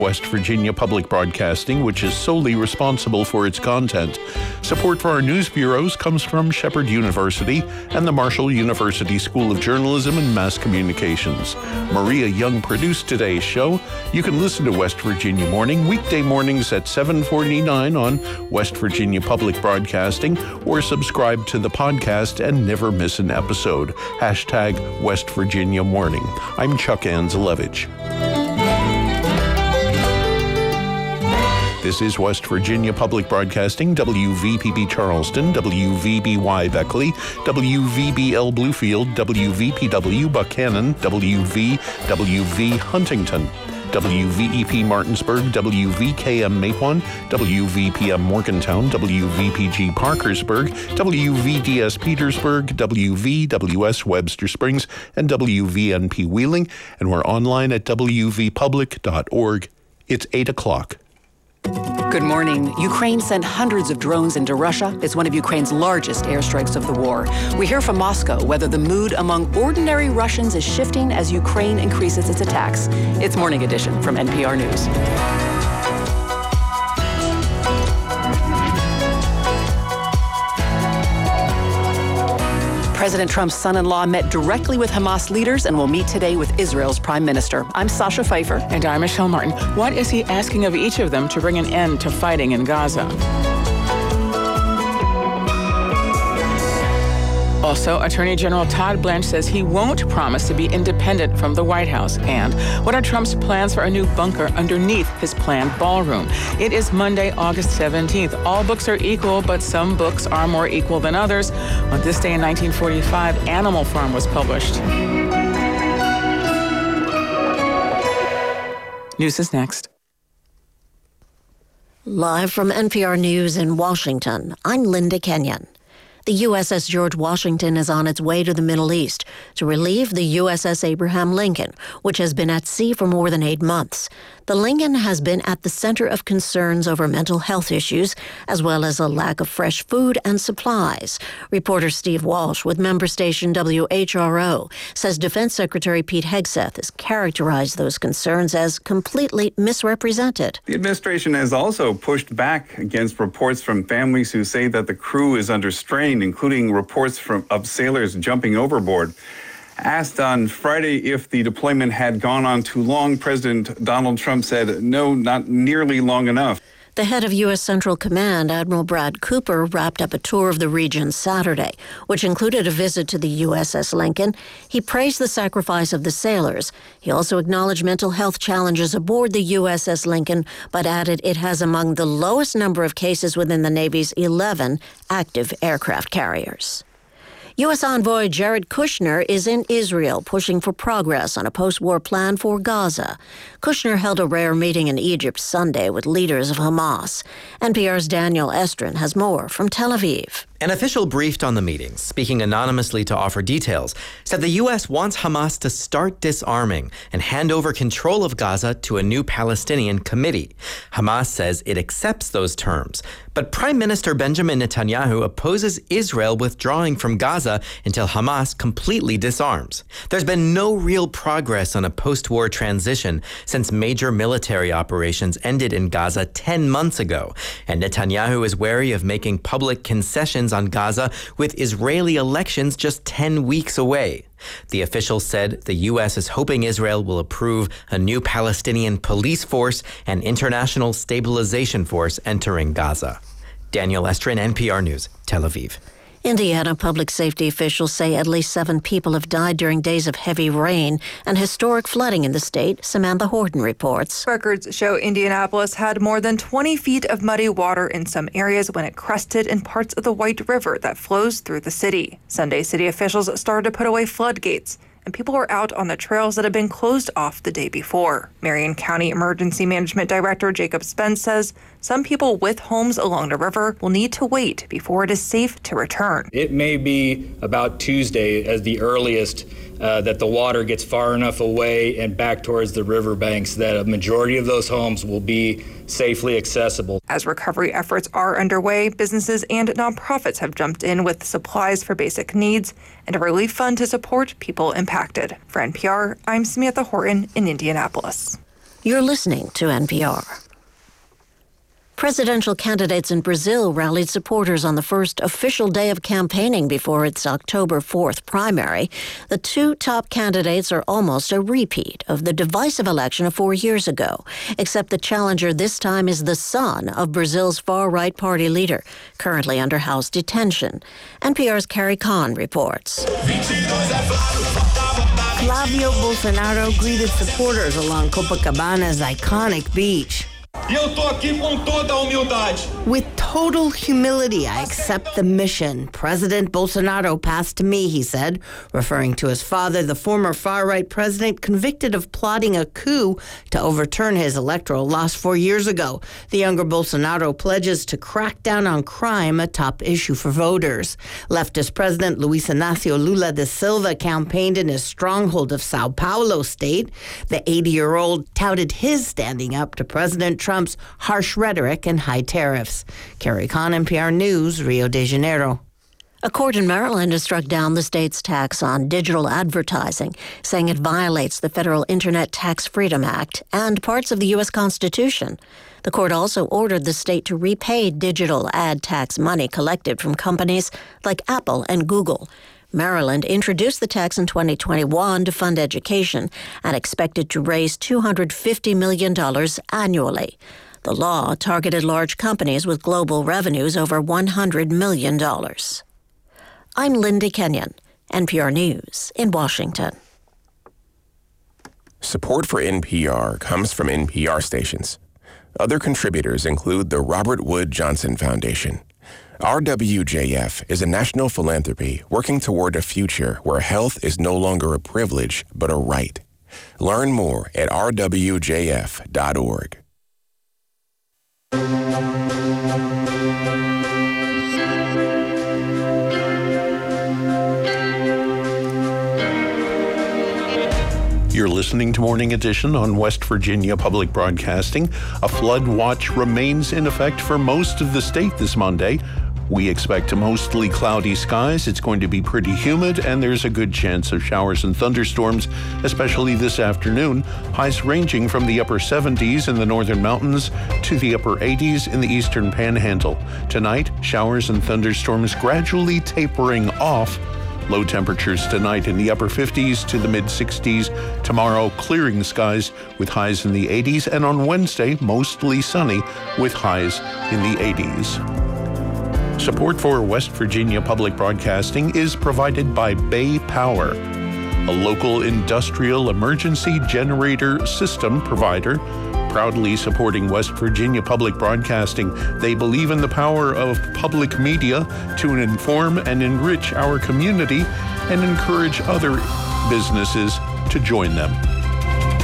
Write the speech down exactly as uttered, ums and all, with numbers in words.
West Virginia Public Broadcasting, which is solely responsible for its content. Support for our news bureaus comes from Shepherd University and the Marshall University School of Journalism and Mass Communications. Maria Young produced today's show. You can listen to West Virginia Morning weekday mornings at seven forty-nine on West Virginia Public Broadcasting, or subscribe to the podcast and never miss an episode. Hashtag West Virginia Morning. I'm Chuck Anzelevich. This is West Virginia Public Broadcasting, W V P B Charleston, W V B Y Beckley, W V B L Bluefield, W V P W Buchanan, W V W V Huntington, W V E P Martinsburg, W V K M Maquon, W V P M Morgantown, W V P G Parkersburg, W V D S Petersburg, W V W S Webster Springs, and W V N P Wheeling. And we're online at w v public dot org. It's eight o'clock. Good morning. Ukraine sent hundreds of drones into Russia. It's one of Ukraine's largest airstrikes of the war. We hear from Moscow whether the mood among ordinary Russians is shifting as Ukraine increases its attacks. It's Morning Edition from N P R News. President Trump's son-in-law met directly with Hamas leaders and will meet today with Israel's prime minister. I'm Sasha Pfeiffer. And I'm Michelle Martin. What is he asking of each of them to bring an end to fighting in Gaza? Also, Attorney General Todd Blanche says he won't promise to be independent from the White House. And what are Trump's plans for a new bunker underneath his planned ballroom? It is Monday, August seventeenth. All books are equal, but some books are more equal than others. On this day in nineteen forty-five, Animal Farm was published. News is next. Live from N P R News in Washington, I'm Linda Kenyon. The U S S George Washington is on its way to the Middle East to relieve the U S S Abraham Lincoln, which has been at sea for more than eight months. The Lincoln has been at the center of concerns over mental health issues, as well as a lack of fresh food and supplies. Reporter Steve Walsh with member station W H R O says Defense Secretary Pete Hegseth has characterized those concerns as completely misrepresented. The administration has also pushed back against reports from families who say that the crew is under strain, including reports from of sailors jumping overboard. Asked on Friday if the deployment had gone on too long, President Donald Trump said, no, not nearly long enough. The head of U S Central Command, Admiral Brad Cooper, wrapped up a tour of the region Saturday, which included a visit to the U S S Lincoln. He praised the sacrifice of the sailors. He also acknowledged mental health challenges aboard the U S S Lincoln, but added it has among the lowest number of cases within the Navy's eleven active aircraft carriers. U S Envoy Jared Kushner is in Israel, pushing for progress on a post-war plan for Gaza. Kushner held a rare meeting in Egypt Sunday with leaders of Hamas. N P R's Daniel Estrin has more from Tel Aviv. An official briefed on the meeting, speaking anonymously to offer details, said the U S wants Hamas to start disarming and hand over control of Gaza to a new Palestinian committee. Hamas says it accepts those terms, but Prime Minister Benjamin Netanyahu opposes Israel withdrawing from Gaza until Hamas completely disarms. There's been no real progress on a post-war transition since major military operations ended in Gaza ten months ago, and Netanyahu is wary of making public concessions on Gaza with Israeli elections just ten weeks away. The official said the U S is hoping Israel will approve a new Palestinian police force and international stabilization force entering Gaza. Daniel Estrin, N P R News, Tel Aviv. Indiana public safety officials say at least seven people have died during days of heavy rain and historic flooding in the state. Samantha Horton reports. Records show Indianapolis had more than twenty feet of muddy water in some areas when it crested in parts of the White River that flows through the city. Sunday, city officials started to put away floodgates, and people were out on the trails that had been closed off the day before. Marion County Emergency Management Director Jacob Spence says some people with homes along the river will need to wait before it is safe to return. It may be about Tuesday as the earliest uh, that the water gets far enough away and back towards the riverbanks that a majority of those homes will be safely accessible. As recovery efforts are underway, businesses and nonprofits have jumped in with supplies for basic needs and a relief fund to support people impacted. For N P R, I'm Samantha Horton in Indianapolis. You're listening to N P R. Presidential candidates in Brazil rallied supporters on the first official day of campaigning before its October fourth primary. The two top candidates are almost a repeat of the divisive election of four years ago, except the challenger this time is the son of Brazil's far-right party leader, currently under house detention. N P R's Carrie Kahn reports. Flavio Bolsonaro greeted supporters along Copacabana's iconic beach. With total humility, I accept the mission President Bolsonaro passed to me, he said, referring to his father, the former far-right president convicted of plotting a coup to overturn his electoral loss four years ago. The younger Bolsonaro pledges to crack down on crime, a top issue for voters. Leftist President Luiz Inácio Lula da Silva campaigned in his stronghold of Sao Paulo state. The eighty-year-old touted his standing up to President Trump's harsh rhetoric and high tariffs. Carrie Kahn, N P R News, Rio de Janeiro. A court in Maryland has struck down the state's tax on digital advertising, saying it violates the Federal Internet Tax Freedom Act and parts of the U S Constitution. The court also ordered the state to repay digital ad tax money collected from companies like Apple and Google. Maryland introduced the tax in twenty twenty-one to fund education and expected to raise two hundred fifty million dollars annually. The law targeted large companies with global revenues over one hundred million dollars. I'm Linda Kenyon, N P R News in Washington. Support for N P R comes from N P R stations. Other contributors include the Robert Wood Johnson Foundation. R W J F is a national philanthropy working toward a future where health is no longer a privilege but a right. Learn more at r w j f dot org. You're listening to Morning Edition on West Virginia Public Broadcasting. A flood watch remains in effect for most of the state this Monday. We expect mostly cloudy skies. It's going to be pretty humid, and there's a good chance of showers and thunderstorms, especially this afternoon. Highs ranging from the upper seventies in the northern mountains to the upper eighties in the eastern panhandle. Tonight, showers and thunderstorms gradually tapering off. Low temperatures tonight in the upper fifties to the mid-sixties. Tomorrow, clearing skies with highs in the eighties, and on Wednesday, mostly sunny with highs in the eighties. Support for West Virginia Public Broadcasting is provided by Bay Power, a local industrial emergency generator system provider, proudly supporting West Virginia Public Broadcasting. They believe in the power of public media to inform and enrich our community and encourage other businesses to join them.